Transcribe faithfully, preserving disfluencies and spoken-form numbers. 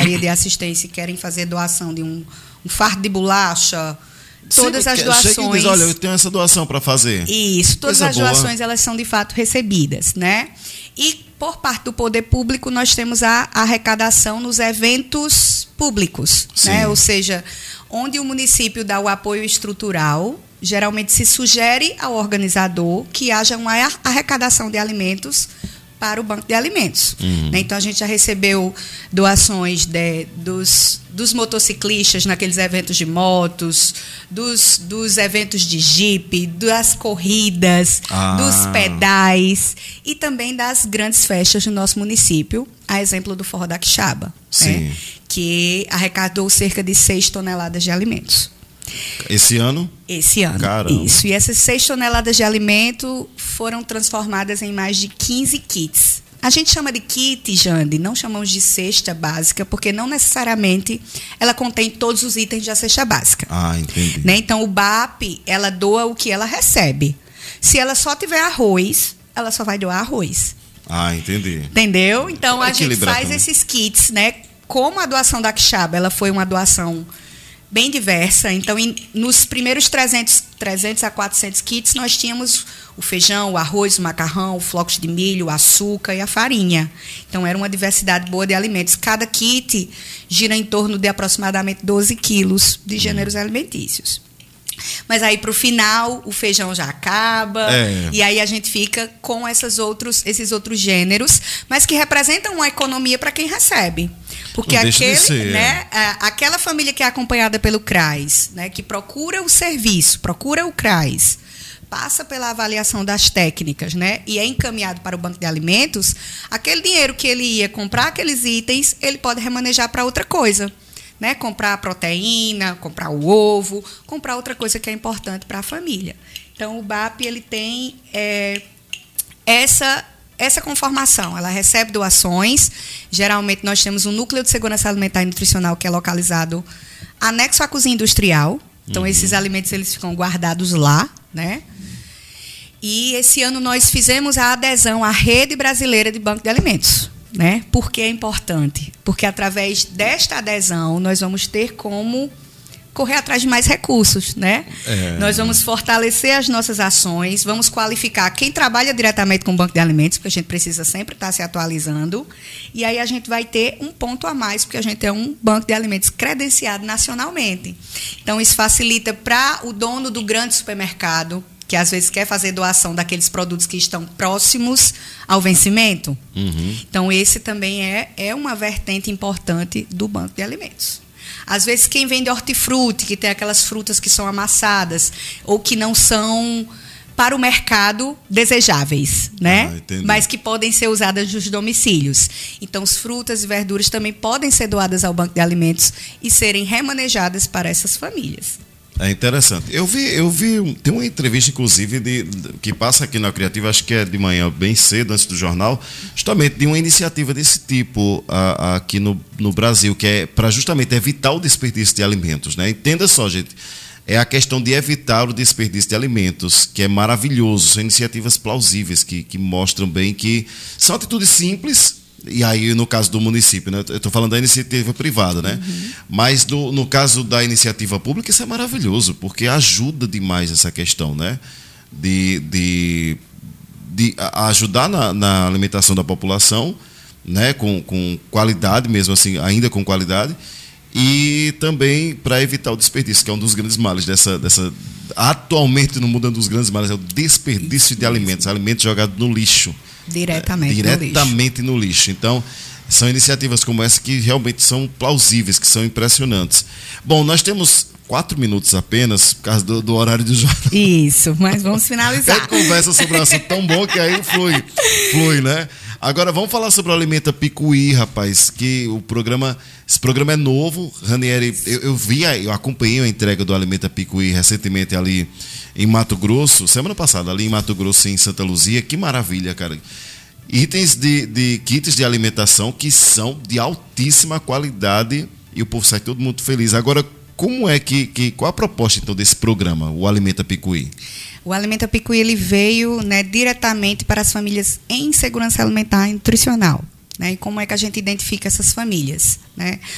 Secretaria de Assistência e querem fazer doação de um, um fardo de bolacha, todas Sim, as doações... Chega e diz, olha, eu tenho essa doação para fazer. Isso, todas Coisa as boa. doações elas são de fato recebidas, né? E por parte do poder público nós temos a arrecadação nos eventos públicos, Sim. né? Ou seja, onde o município dá o apoio estrutural, geralmente se sugere ao organizador que haja uma arrecadação de alimentos para o banco de alimentos. Uhum. Né? Então, a gente já recebeu doações de, dos, dos motociclistas naqueles eventos de motos, dos, dos eventos de jipe, das corridas, Ah. dos pedais e também das grandes festas do nosso município, a exemplo do Forró da Quixaba, Sim. né? Que arrecadou cerca de seis toneladas de alimentos. Esse ano? Esse ano. Caramba. Isso. E essas seis toneladas de alimento foram transformadas em mais de quinze kits. A gente chama de kit, Jande, não chamamos de cesta básica, porque não necessariamente ela contém todos os itens da cesta básica. Ah, entendi. Né? Então, o B A P, ela doa o que ela recebe. Se ela só tiver arroz, ela só vai doar arroz. Ah, entendi. Entendeu? Então, a gente Equilibrar faz também. esses kits, né? Como a doação da Quixaba, ela foi uma doação bem diversa. Então, em, nos primeiros trezentos, trezentos a quatrocentos kits, nós tínhamos o feijão, o arroz, o macarrão, o flocos de milho, o açúcar e a farinha. Então, era uma diversidade boa de alimentos. Cada kit gira em torno de aproximadamente doze quilos de gêneros hum. alimentícios. Mas aí, para o final, o feijão já acaba. É. E aí a gente fica com essas outros, esses outros gêneros, mas que representam uma economia para quem recebe. Porque Não deixa de aquele, ser, né, é. a- aquela família que é acompanhada pelo CRAS, né, que procura o serviço, procura o CRAS, passa pela avaliação das técnicas, né, e é encaminhado para o banco de alimentos, aquele dinheiro que ele ia comprar aqueles itens, ele pode remanejar para outra coisa. Né, comprar a proteína, comprar o ovo, comprar outra coisa que é importante para a família. Então, o B A P ele tem é, essa, essa conformação. Ela recebe doações. Geralmente, nós temos um núcleo de segurança alimentar e nutricional que é localizado anexo à cozinha industrial. Então, uhum. esses alimentos eles ficam guardados lá. Né? E esse ano nós fizemos a adesão à Rede Brasileira de Banco de Alimentos. Né? Por que é importante? Porque através desta adesão nós vamos ter como correr atrás de mais recursos, né? É. Nós vamos fortalecer as nossas ações, vamos qualificar quem trabalha diretamente com o banco de alimentos, porque a gente precisa sempre estar se atualizando, e aí a gente vai ter um ponto a mais, porque a gente é um banco de alimentos credenciado nacionalmente. Então isso facilita para o dono do grande supermercado, que às vezes quer fazer doação daqueles produtos que estão próximos ao vencimento. Uhum. Então, esse também é, é uma vertente importante do banco de alimentos. Às vezes, quem vende hortifruti, que tem aquelas frutas que são amassadas, ou que não são para o mercado desejáveis, né? Ah, mas que podem ser usadas nos domicílios. Então, as frutas e verduras também podem ser doadas ao banco de alimentos e serem remanejadas para essas famílias. É interessante. Eu vi, eu vi, tem uma entrevista, inclusive, de, de, que passa aqui na Criativa, acho que é de manhã, bem cedo, antes do jornal, justamente de uma iniciativa desse tipo a, a, aqui no, no Brasil, que é para justamente evitar o desperdício de alimentos, né? Entenda só, gente, é a questão de evitar o desperdício de alimentos, que é maravilhoso, são iniciativas plausíveis, que, que mostram bem que são atitudes simples. E aí, no caso do município, né? Eu estou falando da iniciativa privada, né? Uhum. Mas no, no caso da iniciativa pública, isso é maravilhoso, porque ajuda demais essa questão, né? De, de, de ajudar na, na alimentação da população, né? Com, com qualidade, mesmo assim, ainda com qualidade, e também para evitar o desperdício, que é um dos grandes males dessa, dessa... Atualmente, no mundo, um dos grandes males é o desperdício de alimentos, alimentos jogados no lixo. Diretamente, diretamente no, no lixo. Então, são iniciativas como essa que realmente são plausíveis, que são impressionantes. Bom, nós temos quatro minutos apenas, por causa do, do horário do jornal. Isso, mas vamos finalizar. É conversa sobre um assunto tão bom que aí flui, flui, né? Agora, vamos falar sobre o Alimenta Picuí, rapaz, que o programa, esse programa é novo. Ranieri, eu, eu vi, eu acompanhei a entrega do Alimenta Picuí recentemente ali em Mato Grosso, semana passada, ali em Mato Grosso, em Santa Luzia. Que maravilha, cara. Itens de, de kits de alimentação que são de altíssima qualidade e o povo sai todo mundo feliz. Agora, como é que, que qual a proposta então desse programa, o Alimenta Picuí? O Alimenta Picuí ele veio, né, diretamente para as famílias em segurança alimentar e nutricional. Né? E como é que a gente identifica essas famílias? Né?